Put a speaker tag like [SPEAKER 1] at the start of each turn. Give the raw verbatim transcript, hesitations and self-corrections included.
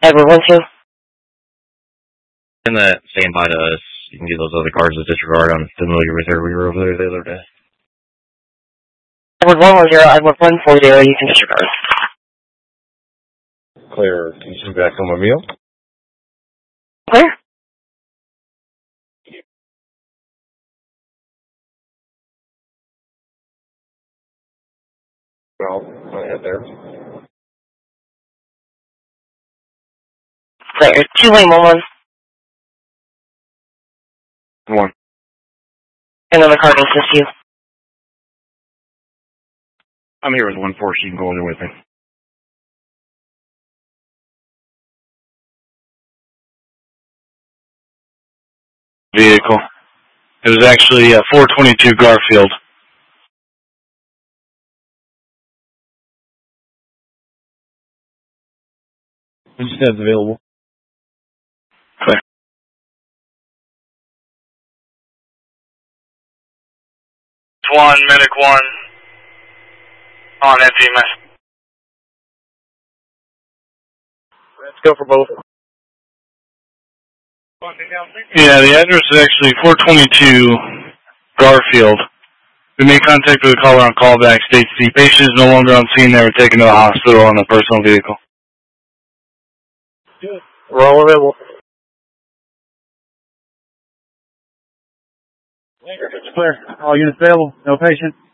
[SPEAKER 1] Edward one two.
[SPEAKER 2] And that stand by to us. You can get those other cars as disregard. I'm familiar with her. We were over there the other day.
[SPEAKER 1] Edward one one zero, Edward one four zero, you can disregard.
[SPEAKER 2] Clear. Can you shoot back on my meal?
[SPEAKER 1] Clear.
[SPEAKER 2] Well, I head there.
[SPEAKER 1] Clear. Two lane one one.
[SPEAKER 2] One.
[SPEAKER 1] Another car to assist you.
[SPEAKER 2] I'm here with one four. She can go in there with me.
[SPEAKER 3] Vehicle. It was actually uh, four twenty-two Garfield.
[SPEAKER 2] When she says available.
[SPEAKER 3] Clear. One, Medic one. On empty, miss.
[SPEAKER 2] Let's go for both.
[SPEAKER 3] Yeah, the address is actually four twenty-two Garfield. We made contact with the caller on callback. States the patient is no longer on scene. They were taken to the hospital on a personal vehicle.
[SPEAKER 2] We're all available.
[SPEAKER 4] It's clear. All units available. No patient.